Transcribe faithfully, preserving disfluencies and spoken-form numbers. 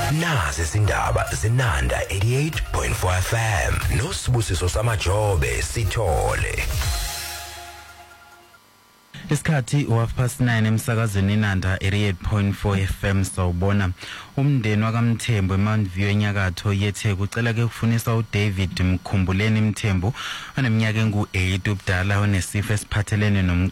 Nazi izindaba zinanda eighty-eight point four F M noSibusiso Samajobe sithole. Isikhathi half past nine emsakazweni Nanda eighty-eight point four F M sawubona umndeni wakaMthembu eMount View enyakatho yethe kucela ke kufunisa uDavid Mkhumbuleni Mthembu oneminyaka engu eight ubudala onesifo esiphathelene nom